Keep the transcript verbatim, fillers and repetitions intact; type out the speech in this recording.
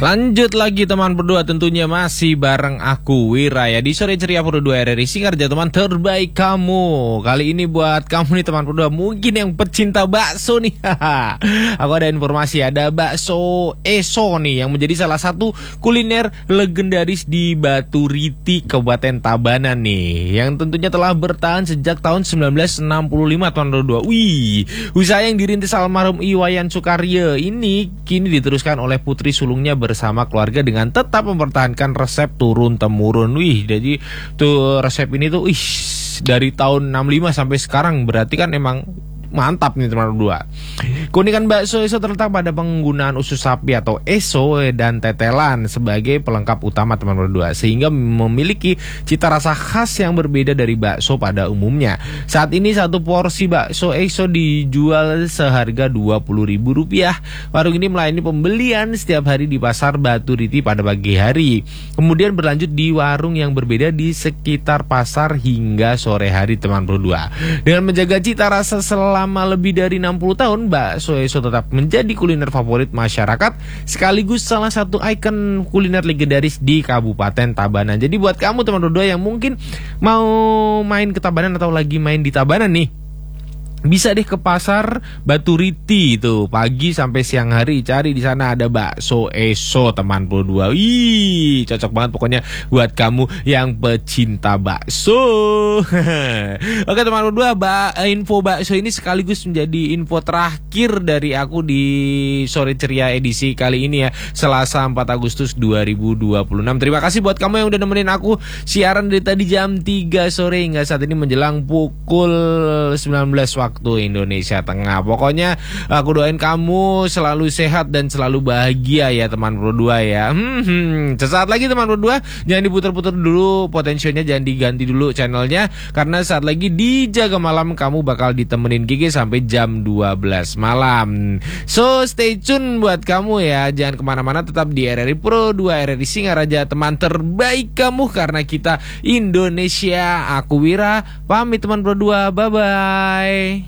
Lanjut lagi teman berdua, tentunya masih bareng aku Wira ya di Sore Ceria Pro dua R R I Singarja, teman terbaik kamu. Kali ini buat kamu nih teman berdua, mungkin yang pecinta bakso nih. Aku ada informasi, ada bakso Eso nih yang menjadi salah satu kuliner legendaris di Batu Riti, Kabupaten Tabanan nih, yang tentunya telah bertahan sejak tahun sembilan belas enam puluh lima teman berdua. Wih, usaha yang dirintis almarhum Iwayan Sukaryo ini kini diteruskan oleh putri sulungnya bersama keluarga dengan tetap mempertahankan resep turun temurun. Wih, jadi tuh resep ini tuh ih dari tahun enam puluh lima sampai sekarang, berarti kan emang mantap nih teman berdua. Keunikan bakso Eso terletak pada penggunaan usus sapi atau eso dan tetelan sebagai pelengkap utama teman berdua, sehingga memiliki cita rasa khas yang berbeda dari bakso pada umumnya. Saat ini satu porsi bakso Eso dijual seharga dua puluh ribu rupiah. Warung ini melayani pembelian setiap hari di pasar Batu Riti pada pagi hari, kemudian berlanjut di warung yang berbeda di sekitar pasar hingga sore hari teman berdua. Dengan menjaga cita rasa selama Selama lebih dari enam puluh tahun, bakso Eso tetap menjadi kuliner favorit masyarakat sekaligus salah satu ikon kuliner legendaris di Kabupaten Tabanan. Jadi buat kamu teman berdua yang mungkin mau main ke Tabanan atau lagi main di Tabanan nih, bisa deh ke pasar Batu Riti itu pagi sampai siang hari, cari di sana ada bakso Eso teman berdua. Wih, cocok banget pokoknya buat kamu yang pecinta bakso. Oke teman berdua, ba info bakso ini sekaligus menjadi info terakhir dari aku di Sore Ceria edisi kali ini ya, Selasa empat Agustus dua ribu dua puluh enam. Terima kasih buat kamu yang udah nemenin aku siaran dari tadi jam tiga sore hingga saat ini menjelang pukul sembilan belas waktu waktu Indonesia Tengah. Pokoknya aku doain kamu selalu sehat dan selalu bahagia ya teman berdua ya. Hmm, sesaat lagi teman berdua, jangan diputar-putar dulu potensinya, jangan diganti dulu channelnya, karena saat lagi di Jaga Malam kamu bakal ditemenin Gigi sampai jam dua belas malam. So stay tune buat kamu ya, jangan kemana-mana, tetap di R R I Pro dua R R I Singarja, teman terbaik kamu karena kita Indonesia. Aku Wira, pamit teman berdua, bye bye.